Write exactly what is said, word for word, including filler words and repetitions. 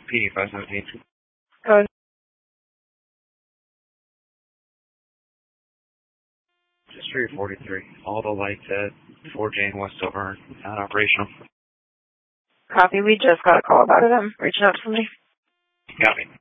P D five seventeen. Go ahead. Street forty-three. All the lights at four Jane West Silver not operational. Copy. We just got a call about it. I'm reaching out to somebody. Got me.